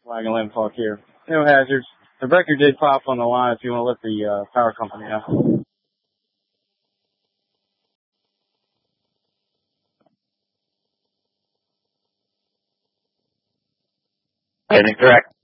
Wagon Limb Talk here. No hazards. The breaker did pop on the line if you want to let the power company know. Getting correct.